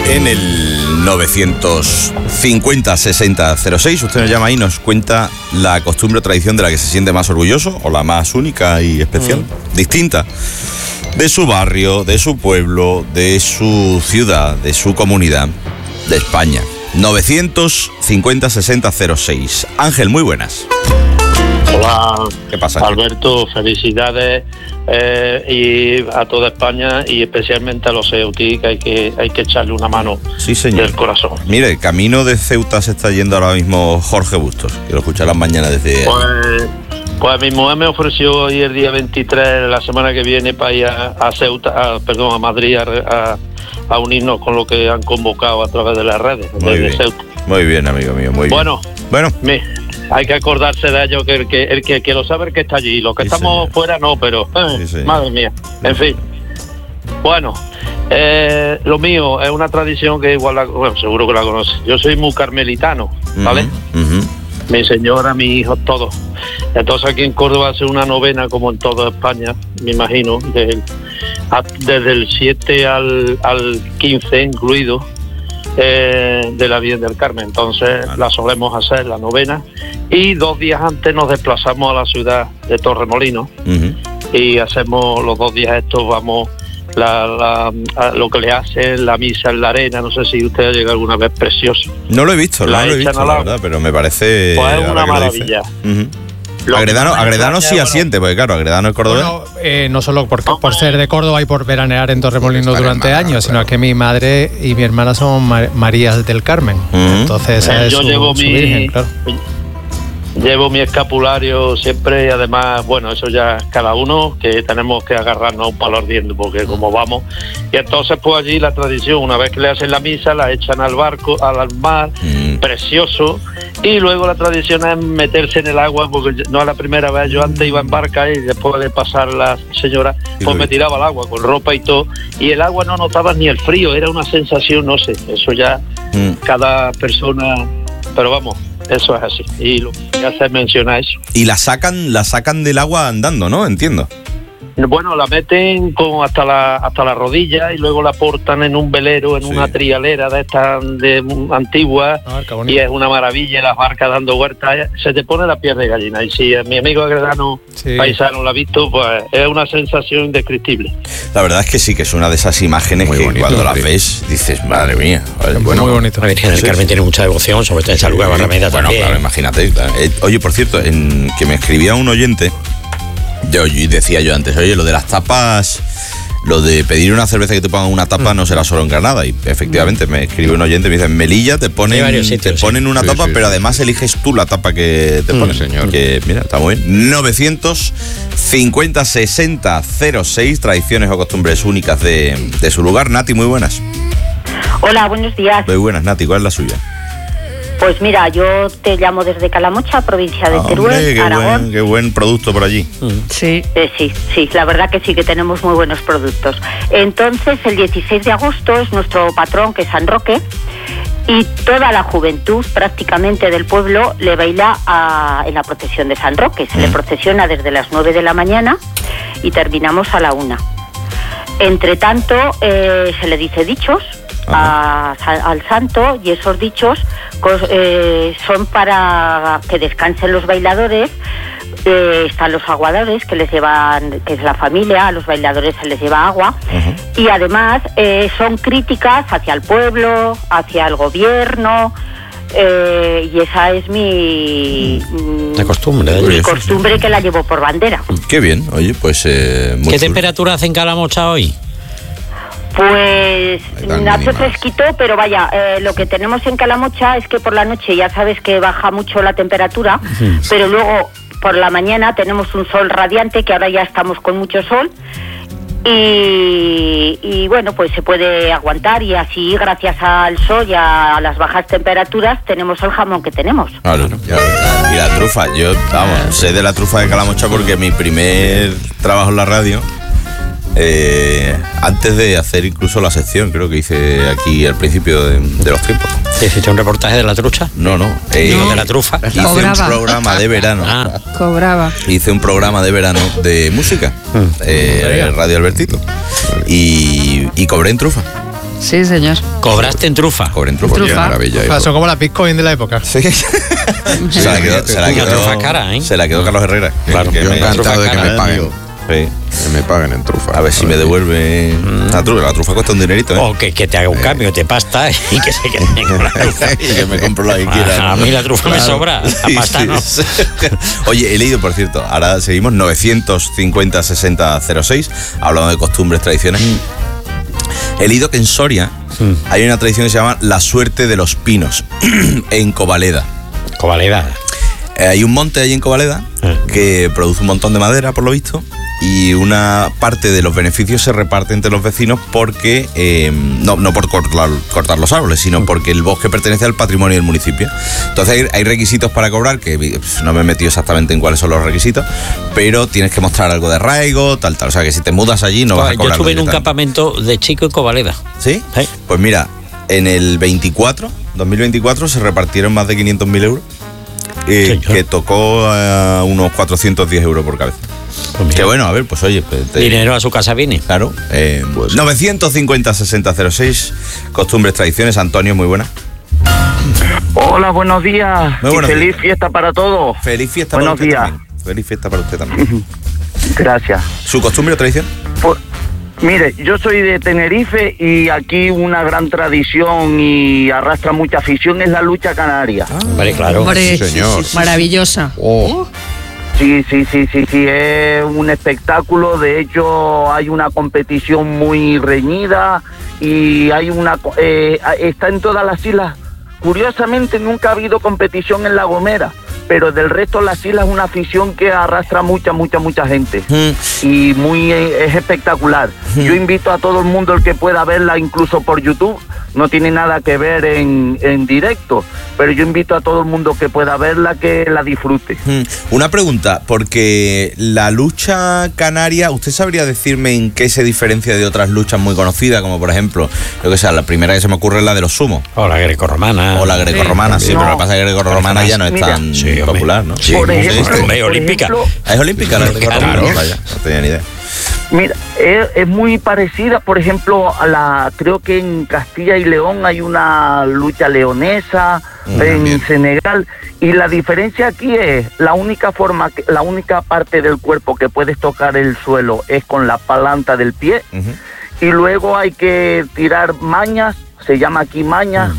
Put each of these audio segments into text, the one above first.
En el 950-60-06, usted nos llama y nos cuenta la costumbre o tradición de la que se siente más orgulloso, o la más única y especial, distinta, de su barrio, de su pueblo, de su ciudad, de su comunidad, de España. 950-60-06. Ángel, muy buenas. Hola, ¿Qué pasa? Alberto, felicidades y a toda España y especialmente a los Ceuti, que hay que echarle una mano, sí, señor, del corazón. Mire, camino de Ceuta se está yendo ahora mismo Jorge Bustos, que lo escucharán mañana desde... Pues mi mujer me ofreció hoy el día 23, la semana que viene, para ir a Ceuta, a Madrid, a unirnos con lo que han convocado a través de las redes. Muy bien, Ceuta. Muy bien, amigo mío, muy bien. Bueno. Hay que acordarse de ello, que el que lo sabe, el que está allí. Los que sí, estamos señor. fuera no, pero Sí, madre mía. En fin. Bueno, lo mío es una tradición que igual, seguro que la conoces. Yo soy muy carmelitano, ¿vale? Uh-huh. Mi señora, mi hijo, todos. Entonces aquí en Córdoba hace una novena, como en toda España, me imagino, desde el 7 al 15 incluido, de la Virgen del Carmen. Entonces la solemos hacer, la novena, y 2 días antes nos desplazamos a la ciudad de Torremolinos, y hacemos los 2 días estos, vamos a lo que le hacen la misa en la arena. No sé si usted ha llegado alguna vez, precioso. No lo he visto, la verdad, pero me parece... Pues es una maravilla. Agredano sí asiente, porque claro, Agredano es cordobés. Bueno, no solo por ser de Córdoba y por veranear en Torremolinos durante años, sino que mi madre y mi hermana son Marías del Carmen. Entonces es yo su virgen, claro. Llevo mi escapulario siempre, y además, bueno, eso ya cada uno, que tenemos que agarrarnos un palo ardiendo, porque como vamos. Y entonces, pues allí la tradición, una vez que le hacen la misa, la echan al barco, al mar, precioso, y luego la tradición es meterse en el agua, porque no es la primera vez. Yo antes iba en barca y después de pasar la señora, pues me tiraba al agua con ropa y todo, y el agua no notaba ni el frío, era una sensación, no sé, eso ya cada persona, pero vamos, eso es así, y lo que hace menciona eso. Y la sacan del agua andando, ¿no? Entiendo. Bueno, la meten hasta la rodilla, y luego la portan en un velero, en una trialera de estas antiguas, y es una maravilla, las barcas dando vueltas, se te pone la piel de gallina. Y si mi amigo Agredano paisano lo ha visto, pues es una sensación indescriptible. La verdad es que sí, que es una de esas imágenes muy que bonito, cuando las ves dices, madre mía. Bueno, muy bonito. La Virgen del Carmen tiene mucha devoción, sobre todo en San Luis de Barrameda también. Bueno, claro, imagínate. Oye, por cierto, que me escribía un oyente, y decía yo antes, oye, lo de las tapas, lo de pedir una cerveza que te pongan una tapa no será solo en Granada. Y efectivamente me escribe un oyente, me dice, en Melilla te ponen una tapa, pero además eliges tú la tapa que te ponen. Señor. Que mira, está muy bien. 950-60-06, tradiciones o costumbres únicas de su lugar. Nati, muy buenas. Hola, buenos días. Muy buenas, Nati, ¿cuál es la suya? Pues mira, yo te llamo desde Calamocha, provincia de Teruel, Aragón. Qué buen producto por allí. Sí, la verdad que sí, que tenemos muy buenos productos. Entonces, el 16 de agosto es nuestro patrón, que es San Roque, y toda la juventud prácticamente del pueblo le baila en la procesión de San Roque. Se le procesiona desde las 9 de la mañana y terminamos a la 1. Entre tanto, se le dice dichos al santo, y esos dichos son para que descansen los bailadores. Están los aguadores, que les llevan, que es la familia, a los bailadores se les lleva agua, y además son críticas hacia el pueblo, hacia el gobierno, y esa es mi costumbre, que la llevo por bandera. Qué bien, oye, pues ¿qué temperatura hace en Calamocha hoy? Pues hace fresquito, pero vaya, lo que tenemos en Calamocha es que por la noche ya sabes que baja mucho la temperatura, pero luego por la mañana tenemos un sol radiante, que ahora ya estamos con mucho sol, y bueno, pues se puede aguantar, y así gracias al sol y a las bajas temperaturas tenemos el jamón que tenemos. Claro, y la trufa, yo sé de la trufa de Calamocha porque mi primer trabajo en la radio, antes de hacer incluso la sección, creo que hice aquí al principio de los tiempos. ¿Hiciste un reportaje de la trucha? No. ¿De la trufa? Hice un programa de verano. Cobraba. Hice un programa de verano de música, Radio Albertito, y cobré en trufa. Sí, señor. ¿Cobraste en trufa? Cobré en trufa. Trufa. Qué maravilla, hijo. Son como las Bitcoin de la época. Sí. Se la quedó, Una trufa cara, ¿eh? Se la quedó Carlos Herrera. Claro. Que Yo me- encantado de que me cara, paguen. Sí. Que me paguen en trufa. A ver si me devuelve la trufa. La trufa cuesta un dinerito, ¿eh? O que te haga un cambio de pasta y que se quede con la trufa. Y que me compro la que quiera. A mí la trufa me sobra, la Sí, pasta sí, no. sí. Oye, he leído, por cierto, ahora seguimos 950-60-06, hablando de costumbres, tradiciones. He leído que en Soria hay una tradición que se llama la suerte de los pinos, en Covaleda. Covaleda. Hay un monte ahí en Covaleda que produce un montón de madera, por lo visto, y una parte de los beneficios se reparte entre los vecinos porque, no por cortar los árboles, sino porque el bosque pertenece al patrimonio del municipio. Entonces hay requisitos para cobrar, que no me he metido exactamente en cuáles son los requisitos, pero tienes que mostrar algo de arraigo, tal. O sea que si te mudas allí no vas a Yo cobrar. estuve en un campamento de chico en Covaleda. ¿Sí? Sí. Pues mira, en el 2024 se repartieron más de 500.000 euros. Señor. Que tocó a unos 410 euros por cabeza. Pues mira, Que bueno, a ver, pues oye, dinero a su casa viene. claro. 950-60-06, costumbres, tradiciones. Antonio, muy buena. Hola, buenos días. Muy buenos y feliz días. fiesta para todos. Feliz fiesta Buenos para usted días. también. Feliz fiesta para usted también. Gracias. ¿Su costumbre o tradición? Pues, mire, yo soy de Tenerife y aquí una gran tradición y arrastra mucha afición es la lucha canaria. Vale, claro. Hombre, Sí, señor. maravillosa. Oh, Sí, es un espectáculo. De hecho, hay una competición muy reñida y hay está en todas las islas. Curiosamente, nunca ha habido competición en La Gomera, pero del resto de las islas es una afición que arrastra mucha gente. Y es espectacular. Yo invito a todo el mundo el que pueda verla, incluso por YouTube. No tiene nada que ver en directo, pero yo invito a todo el mundo que pueda verla que la disfrute. Una pregunta, porque la lucha canaria, ¿usted sabría decirme en qué se diferencia de otras luchas muy conocidas, como por ejemplo, lo que sea, la primera que se me ocurre es la de los sumos? O la grecorromana. O la grecorromana, sí, No. pero lo que pasa es que la grecorromana ya no es Mira. tan Sí, hombre. popular, ¿no? Sí, Por ejemplo, hombre, olímpica. ¿Es olímpica la grecorromana? Claro. Vaya, no tenía ni idea. Mira, es muy parecida, por ejemplo, creo que en Castilla y León hay una lucha leonesa, en bien. Senegal, y la diferencia aquí es la única parte del cuerpo que puedes tocar el suelo es con la planta del pie, y luego hay que tirar mañas, se llama aquí mañas,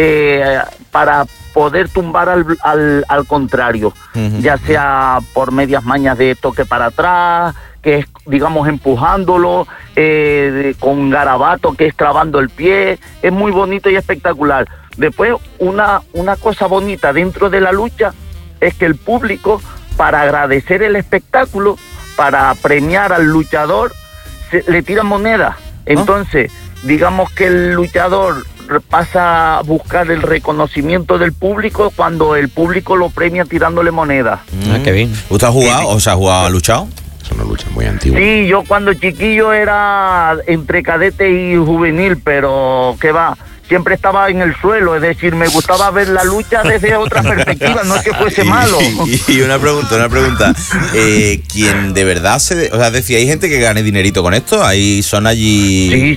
para poder tumbar al contrario, ya sea por medias mañas de toque para atrás, que es, digamos, empujándolo, con garabato, que es trabando el pie. Es muy bonito y espectacular. Después, una cosa bonita dentro de la lucha es que el público, para agradecer el espectáculo, para premiar al luchador, le tira moneda. Entonces, digamos que el luchador pasa a buscar el reconocimiento del público cuando el público lo premia tirándole moneda. Ah, qué bien. ¿Usted ha jugado? O sea, ha luchado? es una lucha muy antigua. Sí, yo cuando chiquillo era entre cadete y juvenil, pero ¿qué va? Siempre estaba en el suelo, es decir, me gustaba ver la lucha desde otra perspectiva, no es que fuese malo. Y una pregunta. ¿Quién de verdad o sea, decía, hay gente que gane dinerito con esto? Ahí son allí...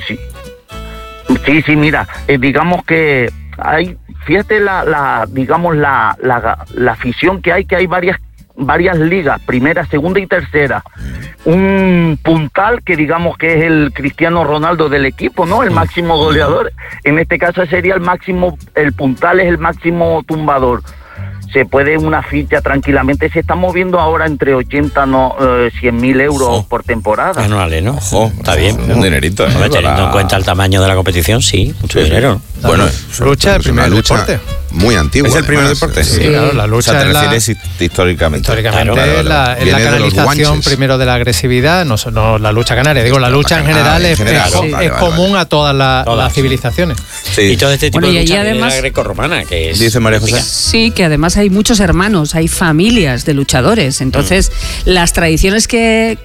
Sí, mira, digamos que hay, fíjate digamos la afición que hay varias ligas, primera, segunda y tercera. Un puntal que digamos que es el Cristiano Ronaldo del equipo, ¿no? El máximo goleador. En este caso sería el puntal es el máximo tumbador. Se puede una ficha tranquilamente, se está moviendo ahora entre 100.000 euros por temporada. Anuales, ¿no? Ojo, Está bien. Un dinerito, Hombre, teniendo en cuenta el tamaño de la competición, sí, mucho dinero. Bueno, Lucha, el es una primer lucha deporte. muy antigua. ¿es el primer además. deporte? Sí, claro, la O lucha sea, te es la- refieres históricamente. Históricamente Claro, es la Viene de los canalización guanches. primero de la agresividad, no la lucha canaria. Digo, la lucha en general en es general, es vale, común a todas las Todas. civilizaciones. Sí. Y todo este tipo Bueno, de y allí lucha viene de la además- grecorromana, que es... Dice María José. Sí, que además hay muchos hermanos, hay familias de luchadores. Entonces, las tradiciones que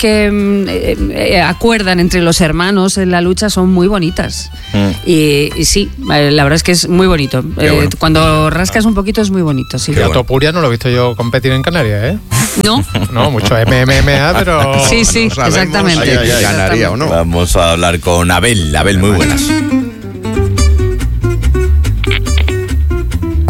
acuerdan entre los hermanos en la lucha son muy bonitas. Y sí, la verdad es que es muy bonito. bueno. Cuando rascas un poquito es muy bonito, sí. Y a Topuria no lo he visto yo competir en Canarias, ¿eh? ¿No? No, mucho MMA, pero... Sí, sí, No sabemos exactamente. si ganaría o no. Vamos a hablar con Abel. Abel, muy buenas.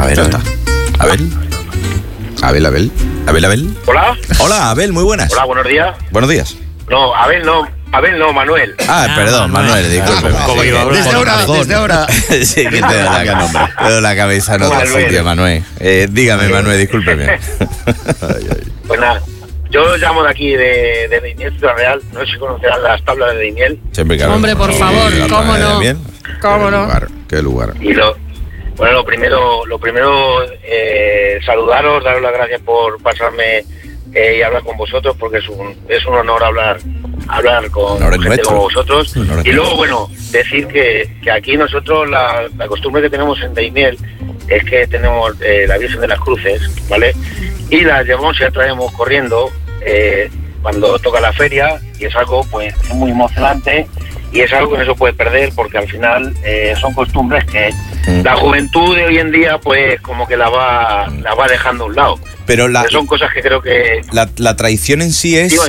ver, Ya a ver. está. Abel. Abel. Hola. Hola, Abel, muy buenas. Hola, buenos días. Buenos días. No, Abel no, Manuel. Perdón, Manuel, disculpe. ¿Cómo iba a hablar? Desde ahora. Sí, que te doy la cabeza en otro Manuel. sitio, Manuel. Dígame, Manuel, discúlpeme. Pues nada, yo llamo de aquí de Daimiel, Ciudad Real. No sé si conocerán las tablas de Daimiel. Siempre que Hombre, por favor, ¿cómo no? ¿Cómo no? Qué lugar. Y lo primero, saludaros, daros las gracias por pasarme y hablar con vosotros, porque es un honor hablar con Honor es gente nuestro. como vosotros. Honor es Y luego, bueno, decir que aquí nosotros la costumbre que tenemos en Daimiel es que tenemos la Virgen de las Cruces, ¿vale? Y la llevamos y la traemos corriendo cuando toca la feria, y es algo pues muy emocionante. Y es algo que no se puede perder, porque al final son costumbres que la juventud de hoy en día pues como que la va dejando a un lado. Pero Son cosas que creo que... la tradición en sí es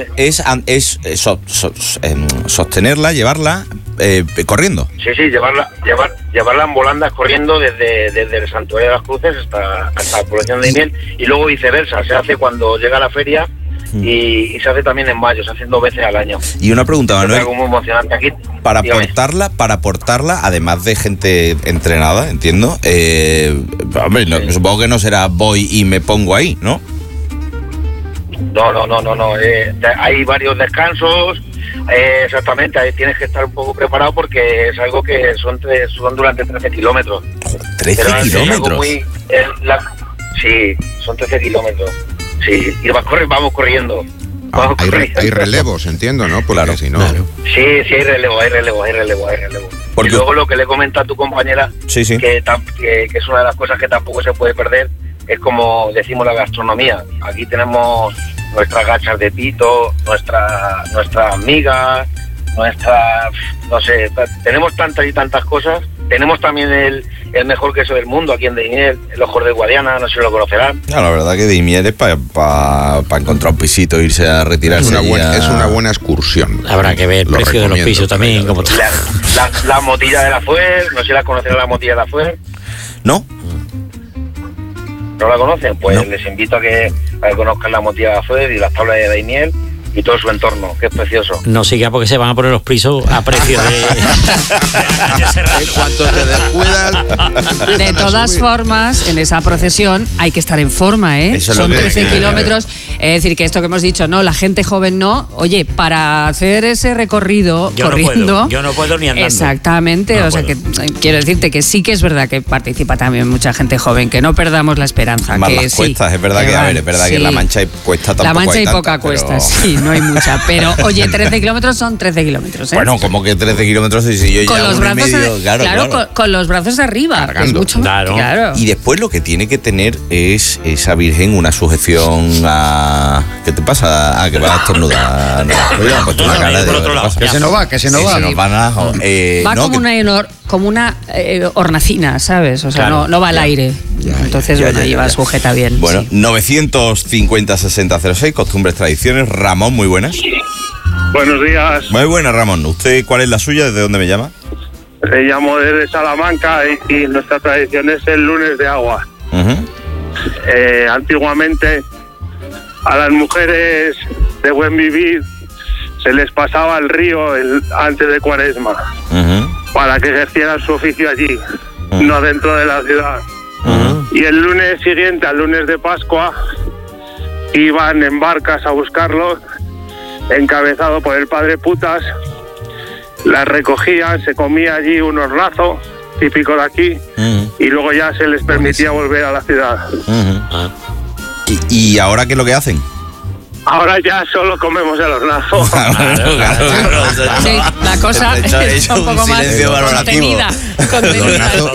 sostenerla, llevarla corriendo. Sí, llevarla en volandas corriendo desde el Santuario de las Cruces hasta la población de Daimiel, y luego viceversa, se hace cuando llega la feria. Y se hace también en mayo, se hacen 2 veces al año. Y una pregunta, Es Manuel. algo muy emocionante aquí. Para Dígame. portarla, además de gente entrenada, entiendo. Hombre, supongo que no será voy y me pongo ahí, ¿no? No. Hay varios descansos. Exactamente, ahí tienes que estar un poco preparado, porque es algo que son durante 13 kilómetros. 13 Pero es algo kilómetros. Sí, son 13 kilómetros. Sí, y vamos corriendo. Hay relevos, entiendo, ¿no? Porque Claro, si no... claro. Sí, hay relevo. Porque- Y luego lo que le comenta a tu compañera, Sí. que es una de las cosas que tampoco se puede perder, es como decimos la gastronomía. Aquí tenemos nuestras gachas de pito, nuestras migas, no sé, tenemos tantas y tantas cosas. Tenemos también el mejor queso del mundo aquí en Daimiel, el Ojos de Guadiana, no sé si lo conocerán. No, la verdad que Daimiel es para encontrar un pisito, irse a retirarse. Es una buena excursión. Habrá que ver el Lo precio de los recomiendo pisos también. Como La motilla de la Fuer, no sé si la conocerán, la motilla de la Fuer. ¿No? ¿No la conocen? Pues No. les invito a que conozcan la motilla de la Fuer y las tablas de Daimiel y todo su entorno, que es precioso. No siga, porque se van a poner los pisos a precio de... En cuanto te descuidas... De todas formas, en esa procesión hay que estar en forma, ¿eh? Eso es lo Son que 13 decía. kilómetros. Es decir, que esto que hemos dicho, no, la gente joven no. Oye, para hacer ese recorrido Yo no corriendo... puedo, yo no puedo ni andando. Exactamente, No o sea que quiero decirte que sí que es verdad que participa también mucha gente joven, que no perdamos la esperanza. Más que las sí, cuestas, es verdad que, a van, ver, es verdad que sí. La Mancha y cuesta tampoco La Mancha hay y tanta, poca pero- cuesta, sí, no hay mucha. Pero, oye, 13 kilómetros son 13 kilómetros, ¿eh? Bueno, como que 13 kilómetros y si yo con ya los uno y brazos medio, claro. con los brazos arriba, que es Cargando. mucho Claro. claro. Y después lo que tiene que tener es esa virgen una sujeción a... ¿Qué te pasa? Que vas a estornudar. No, has puesto una cara de... por otro ¿qué lado. pasa? Que se nos va, que se nos va. Se nos van a... Va no, como una hornacina, ¿sabes? O sea, Claro. no va al aire. Entonces, bueno, lleva sujeta bien. Bueno, sí. 950-6006, costumbres, tradiciones. Ramón, muy buenas. Buenos días, Muy buenas, Ramón. ¿Usted cuál es la suya? ¿Desde dónde me llama? le llamo desde Salamanca y nuestra tradición es el lunes de agua. Ujú. Antiguamente a las mujeres de buen vivir se les pasaba al río antes de Cuaresma Ujú. para que ejercieran su oficio allí, Ujú. no dentro de la ciudad. Ujú. Y el lunes siguiente, al lunes de Pascua, iban en barcas a buscarlos, encabezado por el padre Putas, las recogían, se comía allí un hornazo, típico de aquí, Ujú. y luego ya se les permitía volver a la ciudad. Ujú. ¿Y ahora qué es lo que hacen? Ahora ya solo comemos el hornazo. Sí, la cosa Hecho es un poco más silencio valorativo. contenida. El hornazo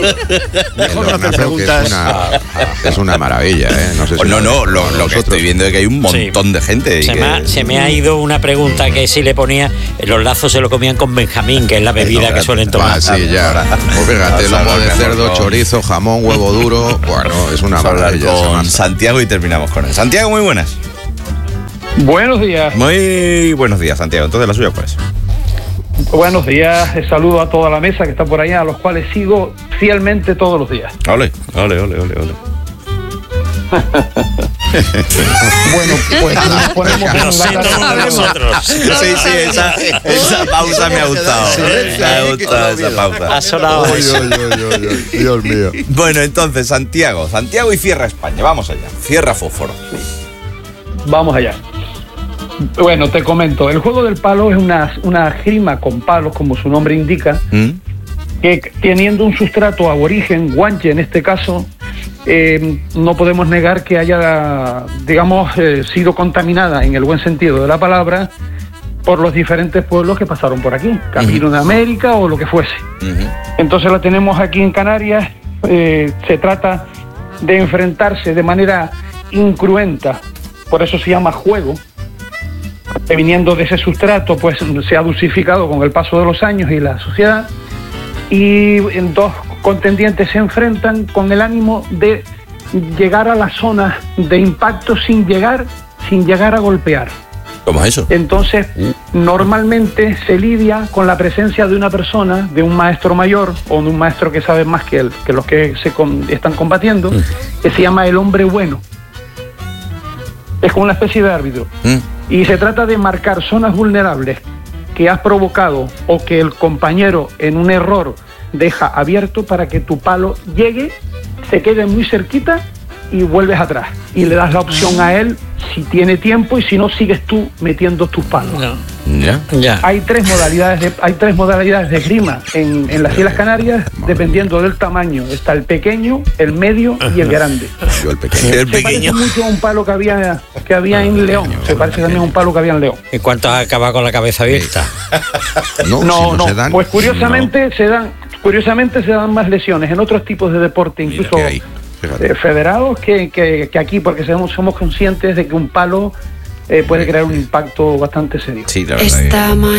que es una maravilla, ¿eh? No sé si No, lo lo que nosotros. estoy viendo es que hay un montón de gente. y Se me ha ido una pregunta que si le ponía, los lazos se lo comían con Benjamín, que es la bebida que suelen tomar. Ah, sí, ya. Pues fíjate, Vamos a lomo hablar de cerdo, con- chorizo, jamón, huevo duro. Bueno, es una Vamos a hablar maravilla. esa con masa. Santiago y terminamos con él. Santiago, muy buenas. Buenos días, Muy buenos días, Santiago. Entonces, la suya, pues. buenos días. Saludo a toda la mesa que está por allá, a los cuales sigo fielmente todos los días. Ole, ole, ole, ole, ole. Bueno, pues nos ponemos Lo sé todos nosotros. Sí, esa pausa me ha gustado. Me ha gustado esa pausa. Ha sonado Oy, eso. oy, oy, oy, oy. Dios mío. Bueno, entonces, Santiago y Cierra España. Vamos allá. Cierra Fósforo. Vamos allá. Bueno, te comento, el juego del palo es una esgrima con palos, como su nombre indica, que teniendo un sustrato aborigen, guanche en este caso, no podemos negar que haya, digamos, sido contaminada en el buen sentido de la palabra por los diferentes pueblos que pasaron por aquí, camino de América o lo que fuese. Entonces la tenemos aquí en Canarias, se trata de enfrentarse de manera incruenta, por eso se llama juego, que viniendo de ese sustrato pues se ha dulcificado con el paso de los años y la sociedad, y en dos contendientes se enfrentan con el ánimo de llegar a la zona de impacto sin llegar a golpear. ¿Cómo es eso? Entonces, normalmente se lidia con la presencia de una persona, de un maestro mayor o de un maestro que sabe más que los que están combatiendo, que se llama el hombre bueno. Es como una especie de árbitro. Y se trata de marcar zonas vulnerables que has provocado o que el compañero en un error deja abierto para que tu palo llegue, se quede muy cerquita y vuelves atrás. Y le das la opción a él si tiene tiempo y si no, sigues tú metiendo tus palos. Ya. Hay tres modalidades de esgrima en las Islas Canarias, dependiendo del tamaño. Está el pequeño, el medio y el grande. Yo el pequeño. El Se parece pequeño. mucho a un palo que había en León. Se parece también a un palo que había en León. ¿Y cuántos has acabado con la cabeza abierta? No, si No, se dan, pues curiosamente se dan más lesiones en otros tipos de deporte, Mira incluso que hay, fíjate. federados, que aquí, porque somos conscientes de que un palo puede crear un impacto bastante serio. Sí, la verdad.